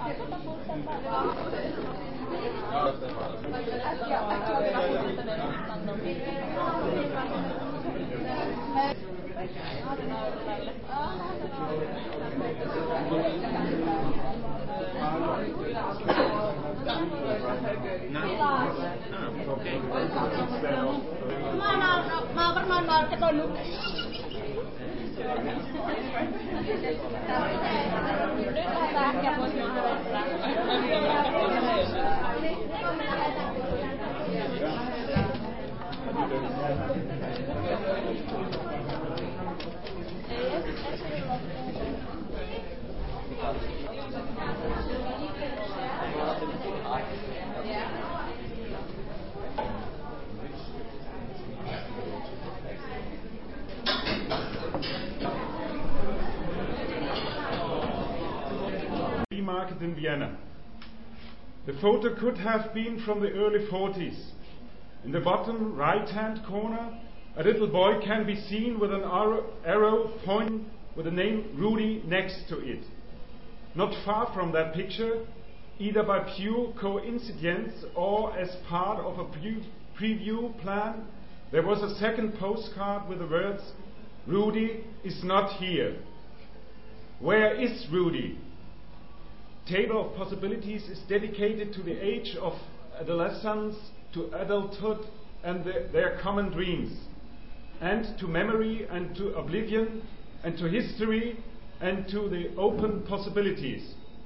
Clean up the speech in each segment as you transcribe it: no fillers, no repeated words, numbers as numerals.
Market in Vienna. The photo could have been from the early 40s. In the bottom right-hand corner, a little boy can be seen with an arrow pointing with the name Rudi next to it. Not far from that picture, either by pure coincidence or as part of a preview plan, there was a second postcard with the words, "Rudi is not here." Where is Rudi? Table of Possibilities is dedicated to the age of adolescence, to adulthood and their common dreams, and to memory and to oblivion and to history and to the open possibilities.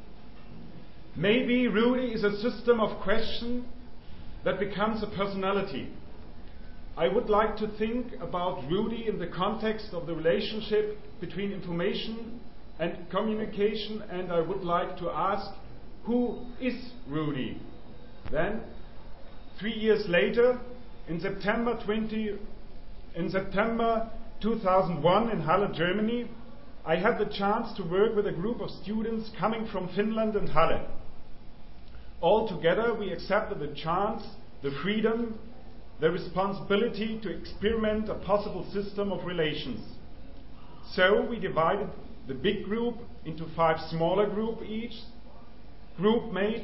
Maybe Rudi is a system of question that becomes a personality. I would like to think about Rudi in the context of the relationship between information and communication, and I would like to ask, who is Rudi? Then, 3 years later, in September 2001 in Halle, Germany, I had the chance to work with a group of students coming from Finland and Halle. All together we accepted the chance, the freedom, the responsibility to experiment a possible system of relations. So we divided the big group into 5 smaller groups, each group made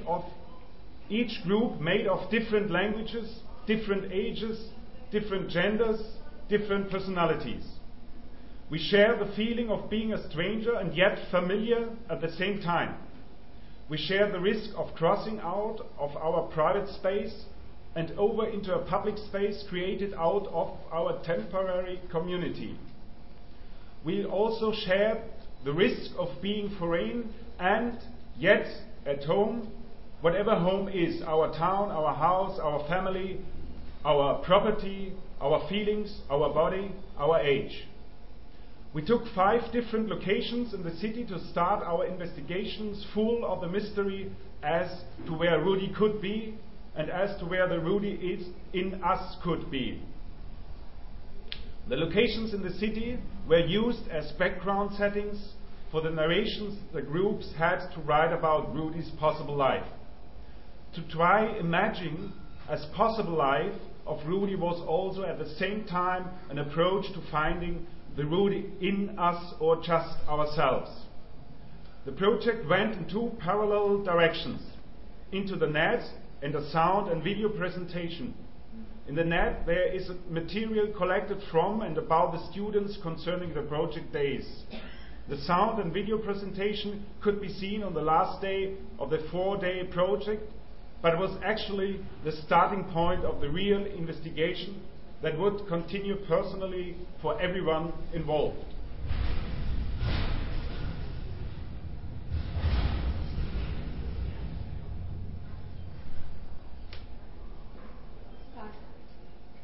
of different languages, different ages, different genders, different personalities. We share the feeling of being a stranger and yet familiar at the same time. We share the risk of crossing out of our private space and over into a public space created out of our temporary community. We also share the risk of being foreign and yet at home, whatever home is, our town, our house, our family, our property, our feelings, our body, our age. We took 5 different locations in the city to start our investigations, full of the mystery as to where Rudi could be and as to where the Rudi is in us could be. The locations in the city were used as background settings for the narrations the groups had to write about Rudi's possible life. To try imagine as possible life of Rudi was also at the same time an approach to finding the Rudi in us or just ourselves. The project went in 2 parallel directions, into the net and a sound and video presentation. In the net there is material collected from and about the students concerning the project days. The sound and video presentation could be seen on the last day of the 4-day project, but it was actually the starting point of the real investigation that would continue personally for everyone involved.